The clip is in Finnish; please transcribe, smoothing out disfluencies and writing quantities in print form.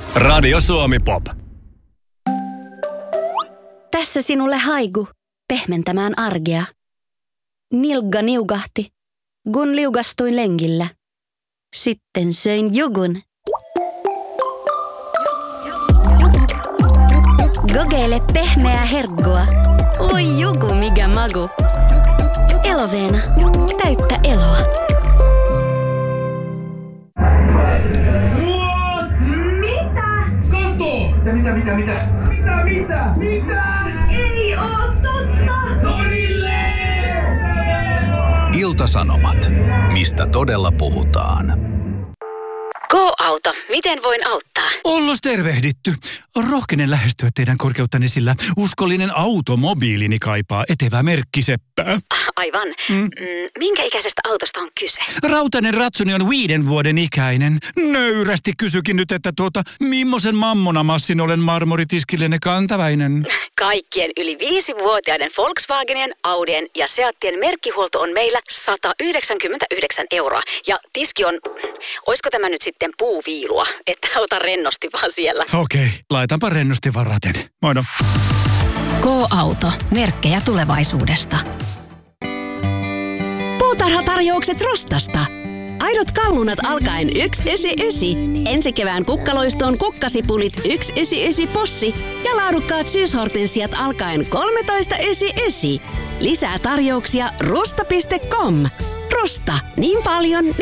Radio Suomi Pop. Tässä sinulle haiku, pehmentämään arkea. Nilgga niugahti, kun liugastuin lenkillä. Sitten söin jugun. Gogeile pehmeää herkkua. Oi jugu, mikä magu. Eloveena, täyttä eloa. Mitä? Ei oo totta! Torille! Ilta-Sanomat. Mistä todella puhutaan? K-auto, miten voin auttaa? Ollos tervehditty. Rohkenen lähestyä teidän korkeuttani, sillä uskollinen automobiilini kaipaa etevää merkkiseppää. Aivan. Minkä ikäisestä autosta on kyse? Rautainen ratsuni on 5 vuoden ikäinen. Nöyrästi kysykin nyt, että mimmosen mammonamassin olen marmoritiskillenne kantaväinen. Kaikkien yli 5-vuotiaiden Volkswagenien, Audien ja Seattien merkkihuolto on meillä 199 €. Ja tiski on, oisko tämä nyt sitten puuviilua, että ota rennosti vaan siellä. Okei, laitanpa rennosti varaten. Moino. K-auto. Merkkejä tulevaisuudesta. Puutarhatarjoukset Rostasta. Aidot kallunat alkaen 199. Ensi kevään kukkaloistoon kukkasipulit 199 possi ja laadukkaat syyshortensiat alkaen 13,99. Lisää tarjouksia rusta.com. Rusta. Niin paljon,